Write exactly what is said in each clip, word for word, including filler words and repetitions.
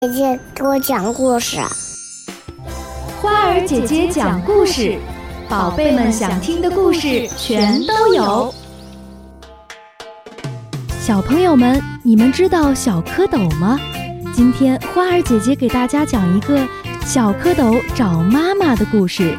姐姐给我讲故事。 花儿姐姐讲故事，宝贝们想听的故事全都有。小朋友们，你们知道小蝌蚪吗？今天花儿姐姐给大家讲一个小蝌蚪找妈妈的故事。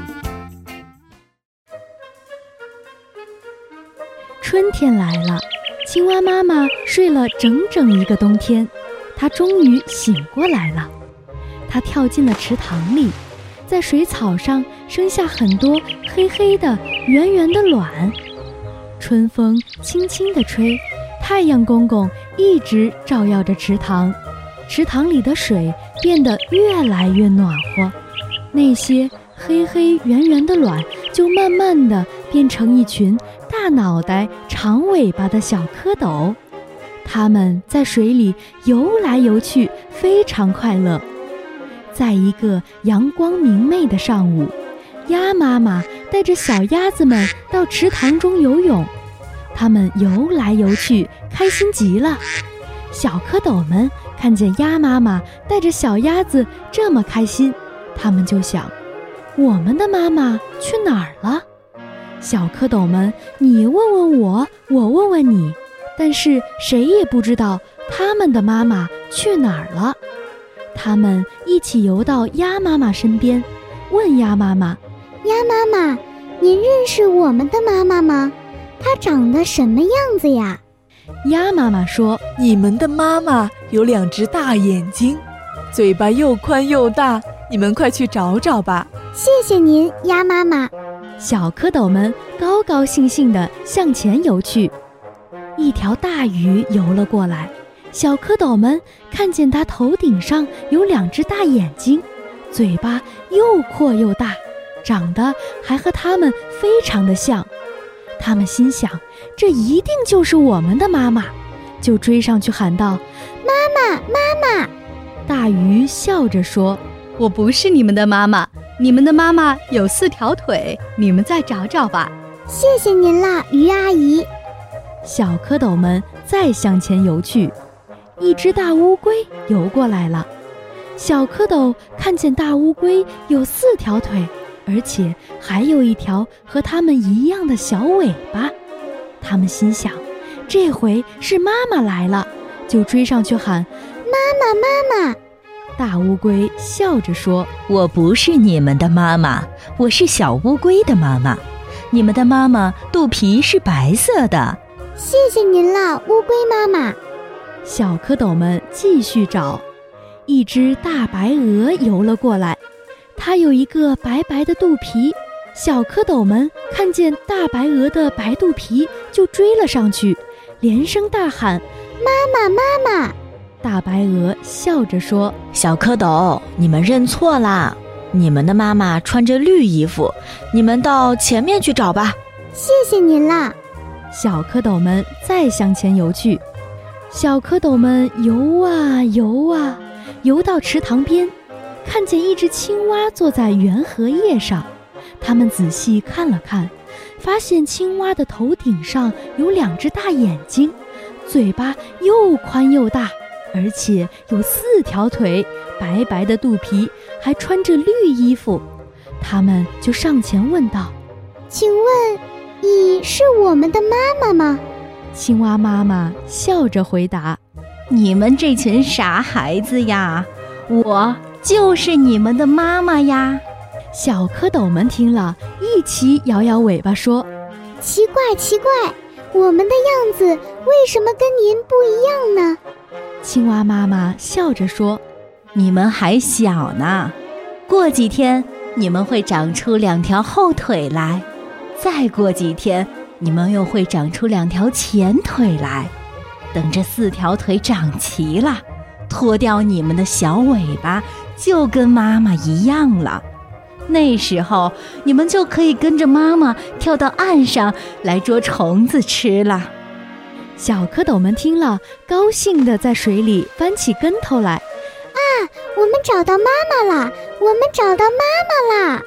春天来了，青蛙妈妈睡了整整一个冬天，她终于醒过来了。她跳进了池塘里，在水草上生下很多黑黑的圆圆的卵。春风轻轻地吹，太阳公公一直照耀着池塘，池塘里的水变得越来越暖和，那些黑黑圆圆的卵就慢慢地变成一群大脑袋长尾巴的小蝌蚪，它们在水里游来游去，非常快乐。在一个阳光明媚的上午，鸭妈妈带着小鸭子们到池塘中游泳，它们游来游去，开心极了。小蝌蚪们看见鸭妈妈带着小鸭子这么开心，它们就想，我们的妈妈去哪儿了？小蝌蚪们，你问问我，我问问你，但是谁也不知道他们的妈妈去哪儿了。他们一起游到鸭妈妈身边，问鸭妈妈， 鸭妈妈，您认识我们的妈妈吗？她长得什么样子呀？ 鸭妈妈说， 你们的妈妈有两只大眼睛，嘴巴又宽又大，你们快去找找吧。 谢谢您，鸭妈妈。 小蝌蚪们高高兴兴地向前游去。一条大鱼游了过来，小蝌蚪们看见它头顶上有两只大眼睛，嘴巴又阔又大，长得还和它们非常的像。他们心想，这一定就是我们的妈妈，就追上去喊道， 妈妈，妈妈。 大鱼笑着说，我不是你们的妈妈，你们的妈妈有四条腿，你们再找找吧。 谢谢您啦，鱼阿姨。 小蝌蚪们再向前游去，一只大乌龟游过来了。小蝌蚪看见大乌龟有四条腿，而且还有一条和它们一样的小尾巴，他们心想，这回是妈妈来了，就追上去喊， 妈妈，妈妈。 大乌龟笑着说， 我不是你们的妈妈，我是小乌龟的妈妈，你们的妈妈肚皮是白色的。 谢谢您啦，乌龟妈妈。 小蝌蚪们继续找，一只大白鹅游了过来，它有一个白白的肚皮，小蝌蚪们看见大白鹅的白肚皮就追了上去，连声大喊， 妈妈，妈妈。 大白鹅笑着说， 小蝌蚪，你们认错啦，你们的妈妈穿着绿衣服，你们到前面去找吧。 谢谢您啦。 小蝌蚪们再向前游去，小蝌蚪们游啊游啊，游到池塘边，看见一只青蛙坐在圆荷叶上，它们仔细看了看，发现青蛙的头顶上有两只大眼睛，嘴巴又宽又大，而且有四条腿，白白的肚皮，还穿着绿衣服。他们就上前问道， 请问你是我们的妈妈吗？ 青蛙妈妈笑着回答， 你们这群傻孩子呀，我就是你们的妈妈呀。 小蝌蚪们听了，一起摇摇尾巴说， 奇怪奇怪，我们的样子为什么跟您不一样呢？ 青蛙妈妈笑着说， 你们还小呢，过几天你们会长出两条后腿来，再过几天你们又会长出两条前腿来，等这四条腿长齐了，脱掉你们的小尾巴，就跟妈妈一样了。那时候你们就可以跟着妈妈跳到岸上来捉虫子吃了。 小蝌蚪们听了，高兴地在水里翻起跟头来。 啊，我们找到妈妈啦！我们找到妈妈啦！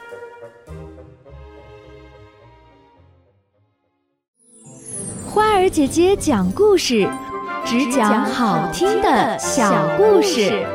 花儿姐姐讲故事，只讲好听的小故事。